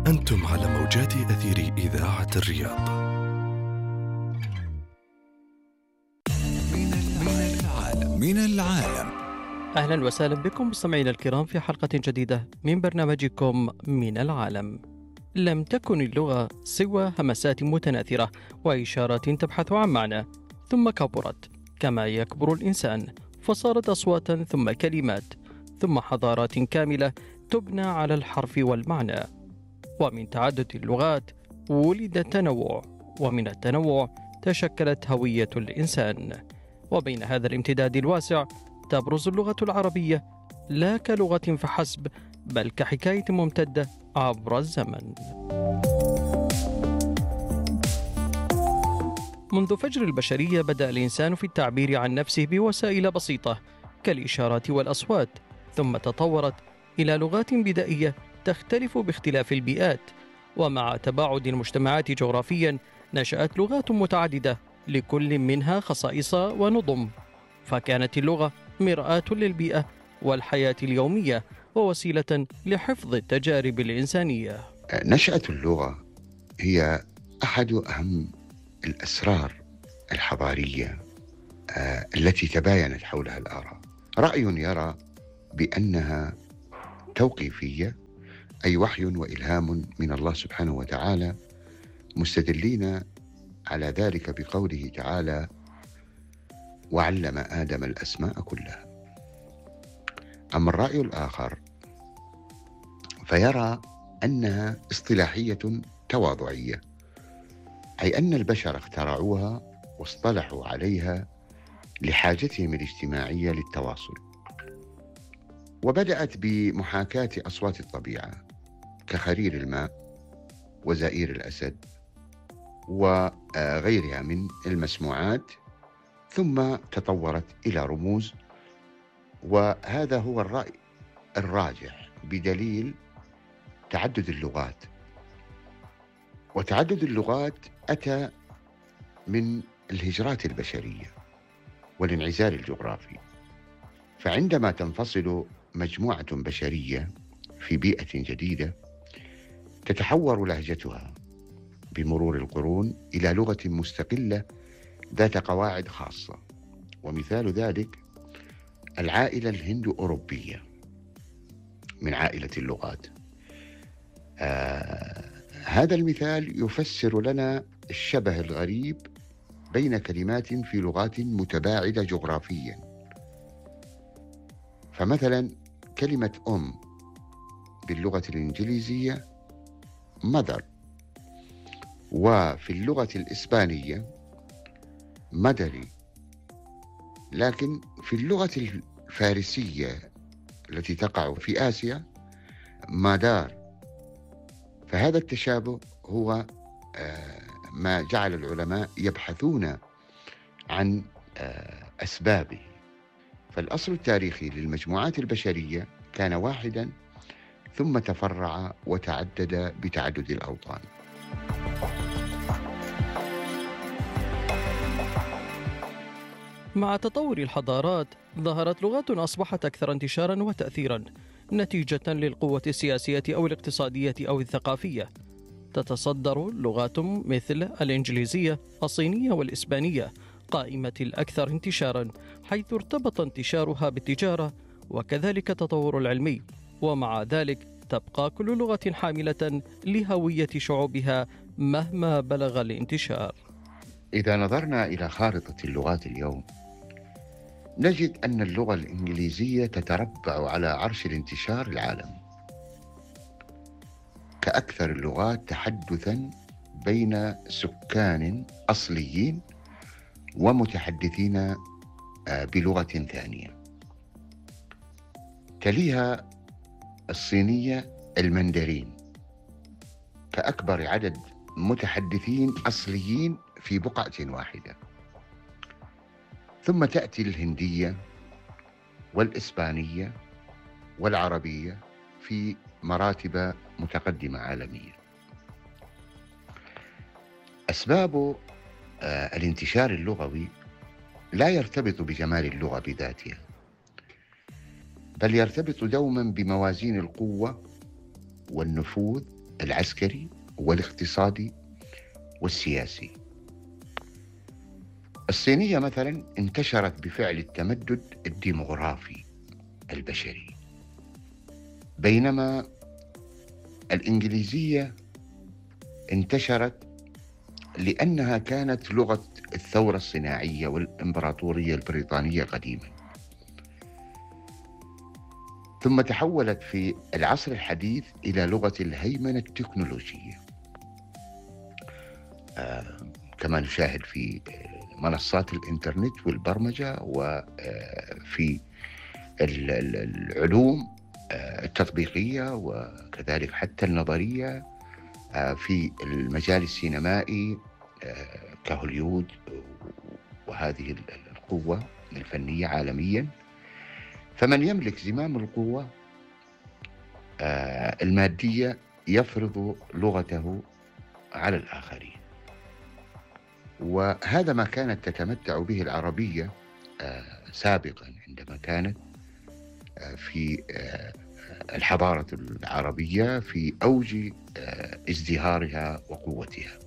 أنتم على موجات أثير إذاعة الرياض. من العالم. أهلا وسهلا بكم مستمعينا الكرام في حلقة جديدة من برنامجكم من العالم. لم تكن اللغة سوى همسات متناثرة وإشارات تبحث عن معنى، ثم كبرت كما يكبر الإنسان، فصارت أصواتا ثم كلمات، ثم حضارات كاملة تبنى على الحرف والمعنى. ومن تعدد اللغات ولد التنوع، ومن التنوع تشكلت هوية الإنسان. وبين هذا الامتداد الواسع تبرز اللغة العربية لا كلغة فحسب، بل كحكاية ممتدة عبر الزمن. منذ فجر البشرية بدأ الإنسان في التعبير عن نفسه بوسائل بسيطة كالإشارات والأصوات، ثم تطورت إلى لغات بدائية تختلف باختلاف البيئات. ومع تباعد المجتمعات جغرافيا نشأت لغات متعددة لكل منها خصائص ونظم، فكانت اللغة مرآة للبيئة والحياة اليومية ووسيلة لحفظ التجارب الإنسانية. نشأة اللغة هي أحد أهم الأسرار الحضارية التي تباينت حولها الآراء. رأي يرى بأنها توقيفية، أي وحي وإلهام من الله سبحانه وتعالى، مستدلين على ذلك بقوله تعالى: وعلم آدم الأسماء كلها. أما الرأي الآخر فيرى أنها اصطلاحية تواضعية، أي أن البشر اخترعوها واصطلحوا عليها لحاجتهم الاجتماعية للتواصل، وبدأت بمحاكاة أصوات الطبيعة كخرير الماء وزئير الأسد وغيرها من المسموعات، ثم تطورت إلى رموز. وهذا هو الرأي الراجح بدليل تعدد اللغات. وتعدد اللغات أتى من الهجرات البشرية والانعزال الجغرافي. فعندما تنفصل مجموعة بشرية في بيئة جديدة تتحور لهجتها بمرور القرون إلى لغة مستقلة ذات قواعد خاصة. ومثال ذلك العائلة الهند-أوروبية من عائلة اللغات. هذا المثال يفسر لنا الشبه الغريب بين كلمات في لغات متباعدة جغرافيا. فمثلا كلمة أم باللغة الإنجليزية mother، وفي اللغة الإسبانية مدري، لكن في اللغة الفارسية التي تقع في آسيا مادار. فهذا التشابه هو ما جعل العلماء يبحثون عن أسبابه. فالأصل التاريخي للمجموعات البشرية كان واحدا، ثم تفرع وتعدد بتعدد الأوطان. مع تطور الحضارات ظهرت لغات أصبحت أكثر انتشارا وتأثيرا نتيجة للقوة السياسية أو الاقتصادية أو الثقافية. تتصدر لغات مثل الإنجليزية، الصينية والإسبانية قائمة الأكثر انتشارا، حيث ارتبط انتشارها بالتجارة وكذلك التطور العلمي. ومع ذلك تبقى كل لغة حاملة لهوية شعوبها مهما بلغ الانتشار. إذا نظرنا إلى خارطة اللغات اليوم نجد أن اللغة الإنجليزية تتربع على عرش الانتشار العالمي كأكثر اللغات تحدثاً بين سكان أصليين ومتحدثين بلغة ثانية. تليها الصينية المندرين كأكبر عدد متحدثين أصليين في بقعة واحدة، ثم تأتي الهندية والإسبانية والعربية في مراتب متقدمة عالمية. أسباب الانتشار اللغوي لا يرتبط بجمال اللغة بذاتها، بل يرتبط دوما بموازين القوة والنفوذ العسكري والاقتصادي والسياسي. الصينية مثلا انتشرت بفعل التمدد الديمغرافي البشري، بينما الإنجليزية انتشرت لأنها كانت لغة الثورة الصناعية والإمبراطورية البريطانية قديما، ثم تحولت في العصر الحديث إلى لغة الهيمنة التكنولوجية، كما نشاهد في منصات الإنترنت والبرمجة وفي العلوم التطبيقية وكذلك حتى النظرية، في المجال السينمائي كهوليود وهذه القوة الفنية عالميا. فمن يملك زمام القوة المادية يفرض لغته على الآخرين، وهذا ما كانت تتمتع به العربية سابقا عندما كانت في الحضارة العربية في أوج ازدهارها وقوتها.